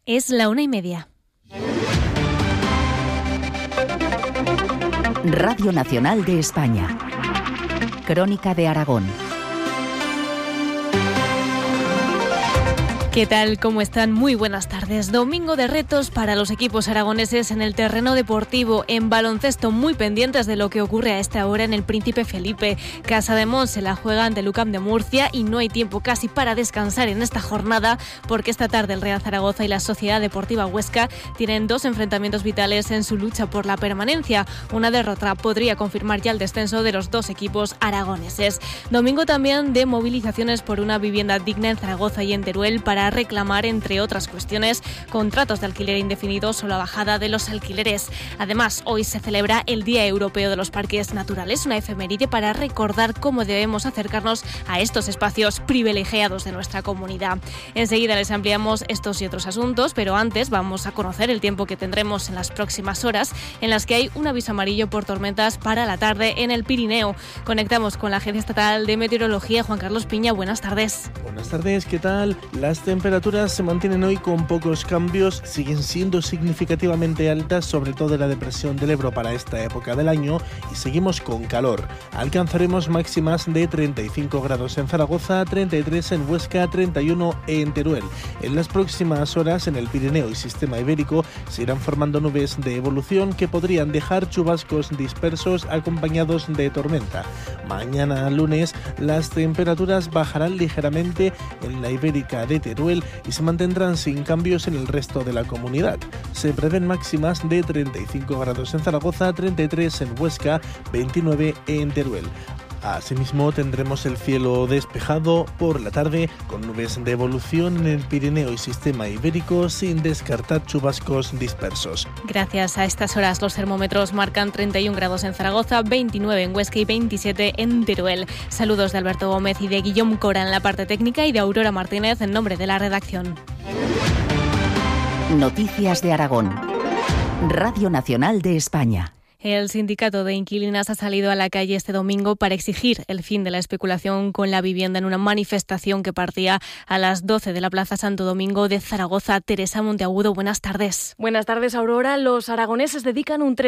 Es la 1:30. Radio Nacional de España. Crónica de Aragón. ¿Qué tal? ¿Cómo están? Muy buenas tardes. Domingo de retos para los equipos aragoneses en el terreno deportivo. En baloncesto, muy pendientes de lo que ocurre a esta hora en el Príncipe Felipe. Casademont se la juega ante el UCAM de Murcia y no hay tiempo casi para descansar en esta jornada porque esta tarde el Real Zaragoza y la Sociedad Deportiva Huesca tienen dos enfrentamientos vitales en su lucha por la permanencia. Una derrota podría confirmar ya el descenso de los dos equipos aragoneses. Domingo también de movilizaciones por una vivienda digna en Zaragoza y en Teruel para reclamar, entre otras cuestiones, contratos de alquiler indefinidos o la bajada de los alquileres. Además, hoy se celebra el Día Europeo de los Parques Naturales, una efeméride para recordar cómo debemos acercarnos a estos espacios privilegiados de nuestra comunidad. Enseguida les ampliamos estos y otros asuntos, pero antes vamos a conocer el tiempo que tendremos en las próximas horas, en las que hay un aviso amarillo por tormentas para la tarde en el Pirineo. Conectamos con la Agencia Estatal de Meteorología. Juan Carlos Piña, buenas tardes. Buenas tardes, ¿qué tal? Las temperaturas se mantienen hoy con pocos cambios, siguen siendo significativamente altas, sobre todo en la depresión del Ebro para esta época del año, y seguimos con calor. Alcanzaremos máximas de 35 grados en Zaragoza, 33 en Huesca, 31 en Teruel. En las próximas horas en el Pirineo y Sistema Ibérico se irán formando nubes de evolución que podrían dejar chubascos dispersos acompañados de tormenta. Mañana lunes las temperaturas bajarán ligeramente en la Ibérica de Teruel y se mantendrán sin cambios en el resto de la comunidad. Se prevén máximas de 35 grados en Zaragoza, 33 en Huesca, 29 en Teruel. Asimismo, tendremos el cielo despejado por la tarde, con nubes de evolución en el Pirineo y Sistema Ibérico, sin descartar chubascos dispersos. Gracias a estas horas, los termómetros marcan 31 grados en Zaragoza, 29 en Huesca y 27 en Teruel. Saludos de Alberto Gómez y de Guillaume Cora en la parte técnica y de Aurora Martínez en nombre de la redacción. Noticias de Aragón. Radio Nacional de España. El sindicato de inquilinas ha salido a la calle este domingo para exigir el fin de la especulación con la vivienda en una manifestación que partía a las 12 de la Plaza Santo Domingo de Zaragoza. Teresa Monteagudo, buenas tardes. Buenas tardes, Aurora. Los aragoneses dedican un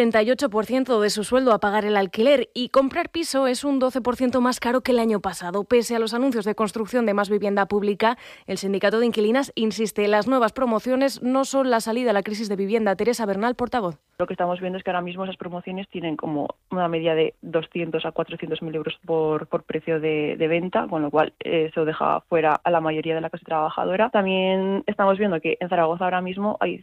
38% de su sueldo a pagar el alquiler y comprar piso es un 12% más caro que el año pasado. Pese a los anuncios de construcción de más vivienda pública, el sindicato de inquilinas insiste, las nuevas promociones no son la salida a la crisis de vivienda. Teresa Bernal, portavoz. Lo que estamos viendo es que ahora mismo esas promociones tienen como una media de 200 a 400.000 euros por precio de venta, con lo cual eso deja fuera a la mayoría de la clase trabajadora. También estamos viendo que en Zaragoza ahora mismo hay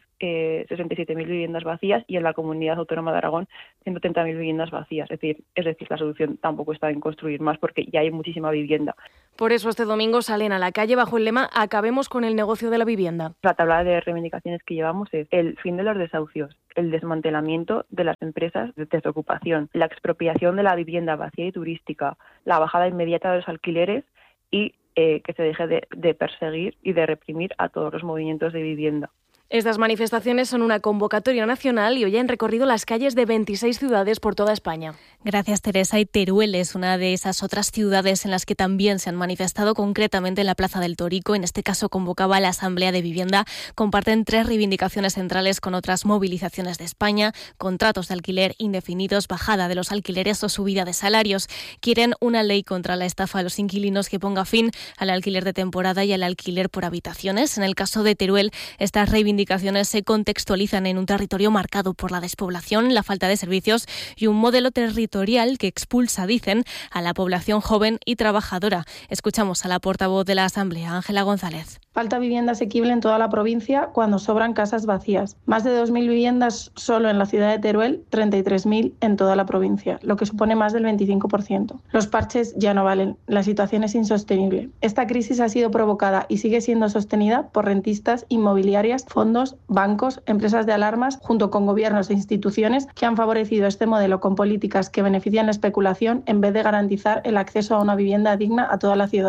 67.000 viviendas vacías y en la Comunidad Autónoma de Aragón 130.000 viviendas vacías. Es decir, la solución tampoco está en construir más porque ya hay muchísima vivienda. Por eso este domingo salen a la calle bajo el lema "Acabemos con el negocio de la vivienda". La tabla de reivindicaciones que llevamos es el fin de los desahucios, el desmantelamiento de las empresas de desocupación, la expropiación de la vivienda vacía y turística, la bajada inmediata de los alquileres y que se deje de perseguir y de reprimir a todos los movimientos de vivienda. Estas manifestaciones son una convocatoria nacional y hoy han recorrido las calles de 26 ciudades por toda España. Gracias, Teresa. Y Teruel es una de esas otras ciudades en las que también se han manifestado, concretamente en la Plaza del Torico. En este caso convocaba a la Asamblea de Vivienda. Comparten 3 reivindicaciones centrales con otras movilizaciones de España: contratos de alquiler indefinidos, bajada de los alquileres o subida de salarios. Quieren una ley contra la estafa a los inquilinos que ponga fin al alquiler de temporada y al alquiler por habitaciones. En el caso de Teruel, estas reivindicaciones se contextualizan en un territorio marcado por la despoblación, la falta de servicios y un modelo territorial que expulsa, dicen, a la población joven y trabajadora. Escuchamos a la portavoz de la Asamblea, Ángela González. Falta vivienda asequible en toda la provincia cuando sobran casas vacías. Más de 2.000 viviendas solo en la ciudad de Teruel, 33.000 en toda la provincia, lo que supone más del 25%. Los parches ya no valen, la situación es insostenible. Esta crisis ha sido provocada y sigue siendo sostenida por rentistas, inmobiliarias, fondos, bancos, empresas de alarmas, junto con gobiernos e instituciones que han favorecido este modelo con políticas que benefician la especulación en vez de garantizar el acceso a una vivienda digna a toda la ciudadanía.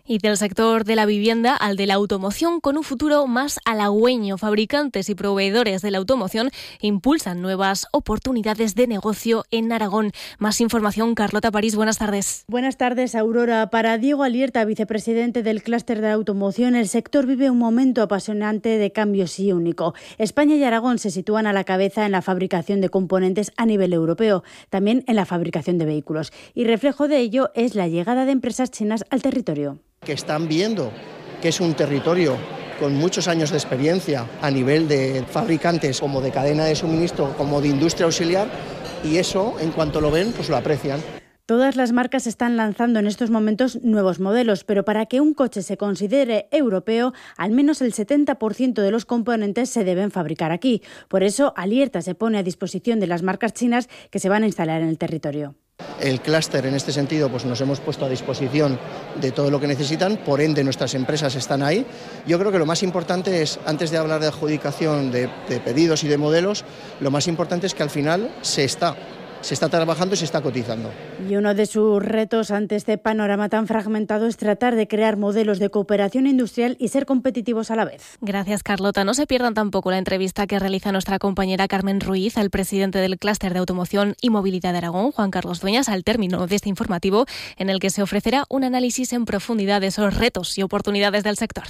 Y del sector de la vivienda al de la automoción, con un futuro más halagüeño. Fabricantes y proveedores de la automoción impulsan nuevas oportunidades de negocio en Aragón. Más información, Carlota París, buenas tardes. Buenas tardes, Aurora. Para Diego Alierta, vicepresidente del clúster de la automoción, el sector vive un momento apasionante de cambio sí único. España y Aragón se sitúan a la cabeza en la fabricación de componentes a nivel europeo, también en la fabricación de vehículos. Y reflejo de ello es la llegada de empresas chinas al territorio. Que están viendo que es un territorio con muchos años de experiencia a nivel de fabricantes, como de cadena de suministro, como de industria auxiliar, y eso, en cuanto lo ven, pues lo aprecian. Todas las marcas están lanzando en estos momentos nuevos modelos, pero para que un coche se considere europeo, al menos el 70% de los componentes se deben fabricar aquí. Por eso, Alierta se pone a disposición de las marcas chinas que se van a instalar en el territorio. El clúster, en este sentido, pues nos hemos puesto a disposición de todo lo que necesitan, por ende nuestras empresas están ahí. Yo creo que lo más importante es, antes de hablar de adjudicación de pedidos y de modelos, lo más importante es que al final se está trabajando y se está cotizando. Y uno de sus retos ante este panorama tan fragmentado es tratar de crear modelos de cooperación industrial y ser competitivos a la vez. Gracias, Carlota. No se pierdan tampoco la entrevista que realiza nuestra compañera Carmen Ruiz al presidente del clúster de automoción y movilidad de Aragón, Juan Carlos Dueñas, al término de este informativo, en el que se ofrecerá un análisis en profundidad de esos retos y oportunidades del sector.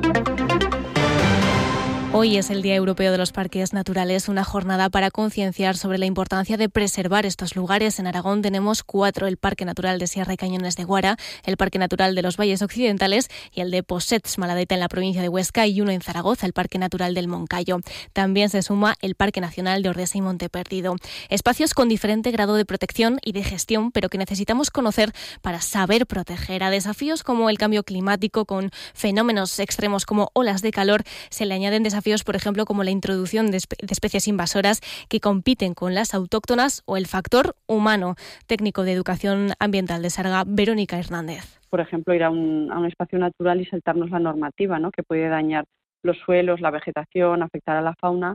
Hoy es el Día Europeo de los Parques Naturales, una jornada para concienciar sobre la importancia de preservar estos lugares. En Aragón tenemos 4, el Parque Natural de Sierra y Cañones de Guara, el Parque Natural de los Valles Occidentales y el de Possets, Maladeta, en la provincia de Huesca, y uno en Zaragoza, el Parque Natural del Moncayo. También se suma el Parque Nacional de Ordesa y Monteperdido. Espacios con diferente grado de protección y de gestión, pero que necesitamos conocer para saber proteger. A desafíos como el cambio climático, con fenómenos extremos como olas de calor, se le añaden desafíos, por ejemplo, como la introducción de especies invasoras que compiten con las autóctonas o el factor humano. Técnico de Educación Ambiental de Sarga, Verónica Hernández. Por ejemplo, ir a un espacio natural y saltarnos la normativa, ¿no?, que puede dañar los suelos, la vegetación, afectar a la fauna,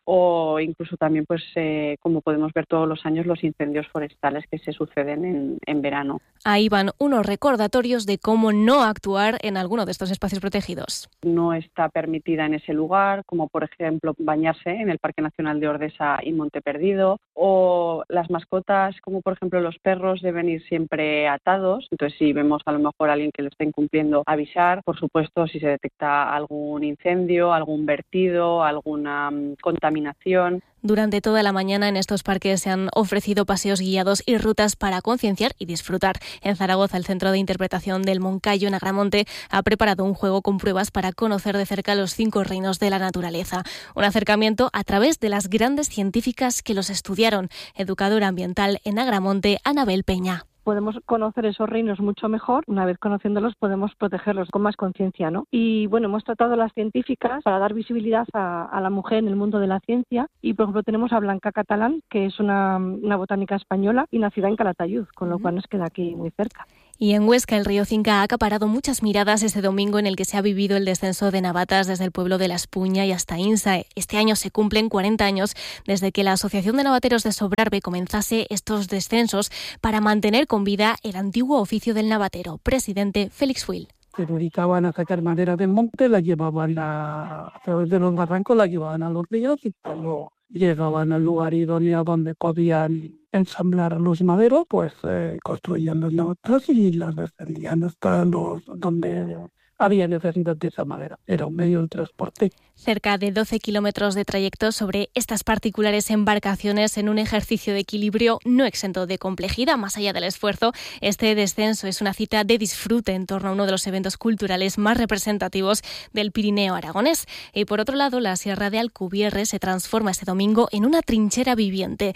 o incluso también, pues como podemos ver todos los años, los incendios forestales que se suceden en verano. Ahí van unos recordatorios de cómo no actuar en alguno de estos espacios protegidos. No está permitida en ese lugar, como por ejemplo bañarse en el Parque Nacional de Ordesa y Monteperdido, o las mascotas, como por ejemplo los perros, deben ir siempre atados. Entonces, si vemos a lo mejor a alguien que lo está incumpliendo, avisar. Por supuesto, si se detecta algún incendio, algún vertido, alguna contaminación. Durante toda la mañana en estos parques se han ofrecido paseos guiados y rutas para concienciar y disfrutar. En Zaragoza, el Centro de Interpretación del Moncayo, en Agramonte, ha preparado un juego con pruebas para conocer de cerca los 5 reinos de la naturaleza. Un acercamiento a través de las grandes científicas que los estudiaron. Educadora ambiental en Agramonte, Anabel Peña. Podemos conocer esos reinos mucho mejor. Una vez conociéndolos, podemos protegerlos con más conciencia, ¿no? Y bueno, hemos tratado a las científicas para dar visibilidad a la mujer en el mundo de la ciencia. Y por ejemplo, tenemos a Blanca Catalán, que es una botánica española y nacida en Calatayud, con lo cual nos queda aquí muy cerca. Y en Huesca, el río Cinca ha acaparado muchas miradas este domingo, en el que se ha vivido el descenso de navatas desde el pueblo de La Espuña y hasta Insa. Este año se cumplen 40 años desde que la Asociación de Navateros de Sobrarbe comenzase estos descensos para mantener con vida el antiguo oficio del navatero. Presidente Félix Fuil. Se dedicaban a sacar madera del monte, la llevaban a través de los barrancos, la llevaban a los ríos, y cuando llegaban al lugar idóneo donde podían ensamblar los maderos, pues construían las navatas y las descendían hasta donde había necesidad de esa madera. Era un medio de transporte. Cerca de 12 kilómetros de trayecto sobre estas particulares embarcaciones en un ejercicio de equilibrio no exento de complejidad. Más allá del esfuerzo, este descenso es una cita de disfrute en torno a uno de los eventos culturales más representativos del Pirineo aragonés. Y por otro lado, la Sierra de Alcubierre se transforma este domingo en una trinchera viviente.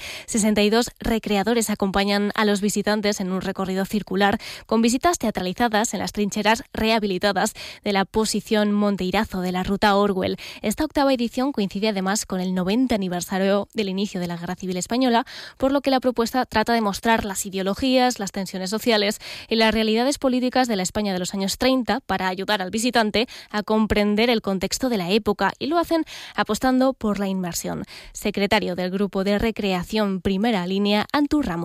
62 recreadores acompañan a los visitantes en un recorrido circular con visitas teatralizadas en las trincheras rehabilitadas de la posición Monteirazo de la ruta Orwell. Esta 8ª edición coincide además con el 90 aniversario del inicio de la Guerra Civil Española, por lo que la propuesta trata de mostrar las ideologías, las tensiones sociales y las realidades políticas de la España de los años 30 para ayudar al visitante a comprender el contexto de la época, y lo hacen apostando por la inmersión. Secretario del Grupo de Recreación Primera Línea, Antú Ramos.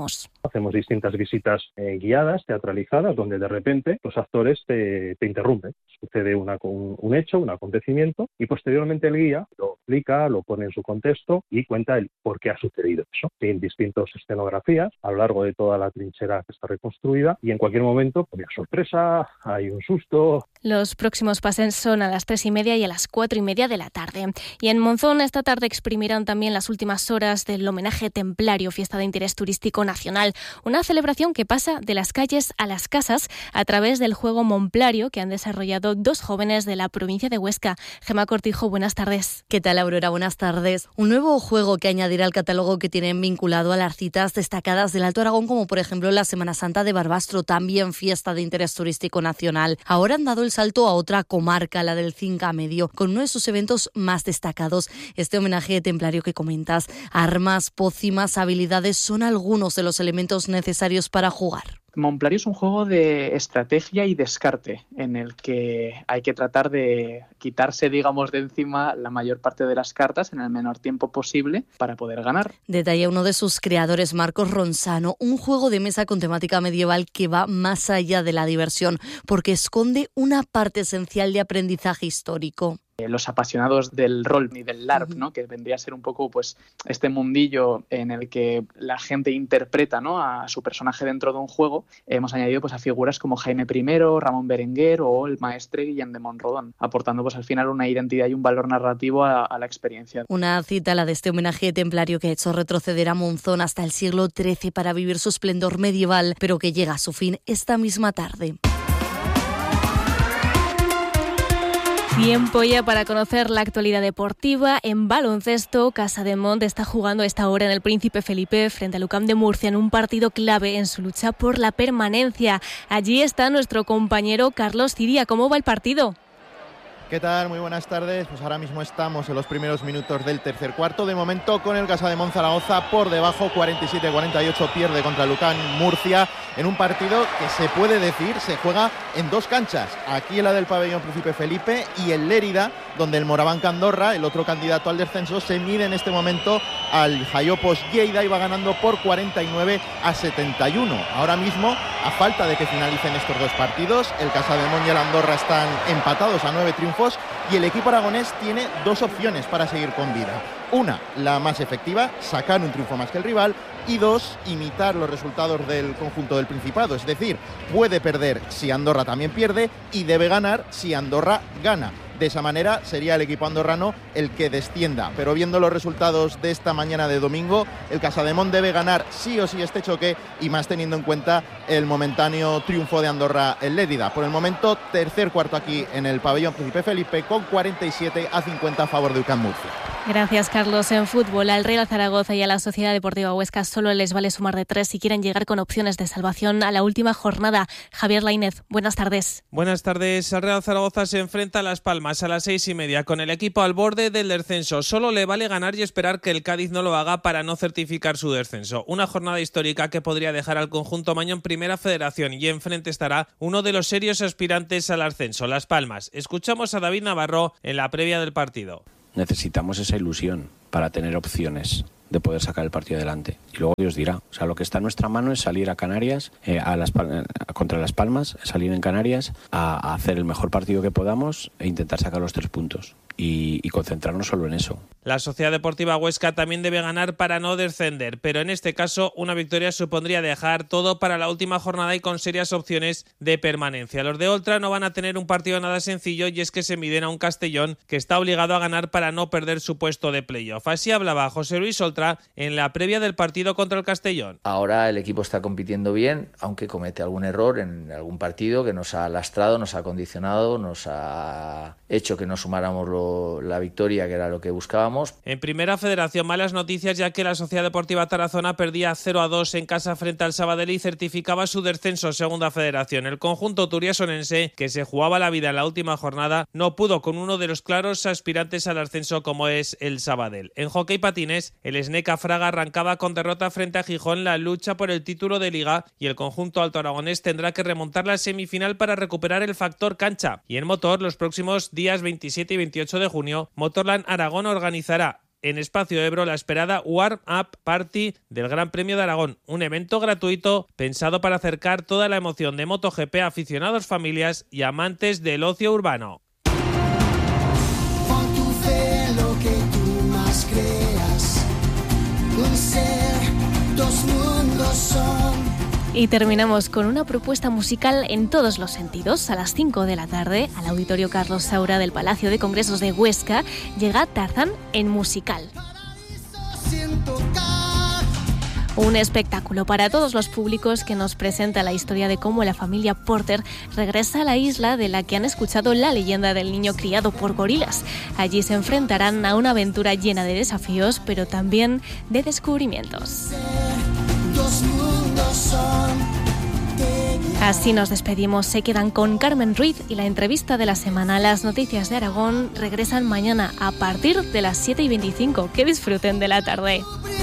Hacemos distintas visitas guiadas, teatralizadas, donde de repente los actores te interrumpen. Sucede un hecho, un acontecimiento, y posteriormente el guía lo explica, lo pone en su contexto y cuenta el por qué ha sucedido eso. En distintas escenografías, a lo largo de toda la trinchera que está reconstruida, y en cualquier momento hay sorpresa, hay un susto. Los próximos pases son a las 3:30 y a las 4:30 de la tarde. Y en Monzón esta tarde exprimirán también las últimas horas del homenaje templario, fiesta de interés turístico nacional. Una celebración que pasa de las calles a las casas a través del juego Monplario que han desarrollado 2 jóvenes de la provincia de Huesca. Gemma Cortijo, buenas tardes. ¿Qué tal, Aurora? Buenas tardes. Un nuevo juego que añadirá al catálogo que tienen vinculado a las citas destacadas del Alto Aragón, como por ejemplo la Semana Santa de Barbastro, también fiesta de interés turístico nacional. Ahora han dado el salto a otra comarca, la del Cinca Medio, con uno de sus eventos más destacados. Este homenaje templario que comentas, armas, pócimas, habilidades, son algunos de los elementos necesarios para jugar. Monplario es un juego de estrategia y descarte, en el que hay que tratar de quitarse, digamos, de encima la mayor parte de las cartas en el menor tiempo posible para poder ganar. Detalla uno de sus creadores, Marcos Ronsano, un juego de mesa con temática medieval que va más allá de la diversión, porque esconde una parte esencial de aprendizaje histórico. Los apasionados del rol y del LARP, ¿no? Que vendría a ser un poco pues este mundillo en el que la gente interpreta, ¿no? a su personaje dentro de un juego. Hemos añadido pues a figuras como Jaime I, Ramón Berenguer o el maestre Guillem de Monrodón, aportando pues al final una identidad y un valor narrativo a la experiencia. Una cita, la de este homenaje templario, que ha hecho retroceder a Monzón hasta el siglo XIII para vivir su esplendor medieval, pero que llega a su fin esta misma tarde. Tiempo ya para conocer la actualidad deportiva. En baloncesto, Casademont está jugando a esta hora en el Príncipe Felipe frente al UCAM de Murcia en un partido clave en su lucha por la permanencia. Allí está nuestro compañero Carlos Ciria. ¿Cómo va el partido? ¿Qué tal? Muy buenas tardes. Pues ahora mismo estamos en los primeros minutos del tercer cuarto. De momento con el Casademont Zaragoza por debajo, 47-48, pierde contra el UCAM Murcia en un partido que se puede decir se juega en 2 canchas. Aquí la del pabellón Príncipe Felipe y el Lérida, donde el Moraván Andorra, el otro candidato al descenso, se mide en este momento al Jaiopos Lleida y va ganando por 49-71. Ahora mismo, a falta de que finalicen estos 2 partidos, el Casademont y el Andorra están empatados a 9 triunfos y el equipo aragonés tiene 2 opciones para seguir con vida. Una, la más efectiva, sacar un triunfo más que el rival, y 2, imitar los resultados del conjunto del Principado, es decir, puede perder si Andorra también pierde y debe ganar si Andorra gana. De esa manera sería el equipo andorrano el que descienda, pero viendo los resultados de esta mañana de domingo, el Casademont debe ganar sí o sí este choque, y más teniendo en cuenta el momentáneo triunfo de Andorra en Lérida. Por el momento, tercer cuarto aquí en el pabellón Príncipe Felipe con 47-50 a favor de UCAM Murcia. Gracias, Carlos. En fútbol, al Real Zaragoza y a la Sociedad Deportiva Huesca solo les vale sumar de 3 si quieren llegar con opciones de salvación a la última jornada. Javier Lainez, buenas tardes. Buenas tardes. El Real Zaragoza se enfrenta a Las Palmas a las 6:30 con el equipo al borde del descenso. Solo le vale ganar y esperar que el Cádiz no lo haga para no certificar su descenso. Una jornada histórica que podría dejar al conjunto maño en Primera Federación, y enfrente estará uno de los serios aspirantes al ascenso, Las Palmas. Escuchamos a David Navarro en la previa del partido. Necesitamos esa ilusión para tener opciones de poder sacar el partido adelante. Y luego Dios dirá. O sea, lo que está en nuestra mano es salir a Canarias, contra Las Palmas, salir en Canarias a hacer el mejor partido que podamos e intentar sacar los 3 puntos. Y concentrarnos solo en eso. La Sociedad Deportiva Huesca también debe ganar para no descender, pero en este caso una victoria supondría dejar todo para la última jornada y con serias opciones de permanencia. Los de Oltra no van a tener un partido nada sencillo, y es que se miden a un Castellón que está obligado a ganar para no perder su puesto de playoff. Así hablaba José Luis Oltra en la previa del partido contra el Castellón. Ahora el equipo está compitiendo bien, aunque comete algún error en algún partido que nos ha lastrado, nos ha condicionado, nos ha hecho que no sumáramos la victoria, que era lo que buscábamos. En Primera Federación, malas noticias, ya que la Sociedad Deportiva Tarazona perdía 0-2 en casa frente al Sabadell y certificaba su descenso a Segunda Federación. El conjunto turiasonense, que se jugaba la vida en la última jornada, no pudo con uno de los claros aspirantes al ascenso como es el Sabadell. En hockey patines, el Sneca Fraga arrancaba con derrota frente a Gijón la lucha por el título de Liga, y el conjunto alto aragonés tendrá que remontar la semifinal para recuperar el factor cancha. Y en motor, los próximos días 27 y 28 de junio, Motorland Aragón organizará en Espacio Ebro la esperada Warm Up Party del Gran Premio de Aragón, un evento gratuito pensado para acercar toda la emoción de MotoGP a aficionados, familias y amantes del ocio urbano. Pon tu fe en lo que tú más creas, un ser, dos mundos son. Y terminamos con una propuesta musical en todos los sentidos. A las 5 de la tarde, al Auditorio Carlos Saura del Palacio de Congresos de Huesca, llega Tarzán en musical. Un espectáculo para todos los públicos que nos presenta la historia de cómo la familia Porter regresa a la isla de la que han escuchado la leyenda del niño criado por gorilas. Allí se enfrentarán a una aventura llena de desafíos, pero también de descubrimientos. Así nos despedimos. Se quedan con Carmen Ruiz y la entrevista de la semana. Las noticias de Aragón regresan mañana a partir de las 7:25. Que disfruten de la tarde.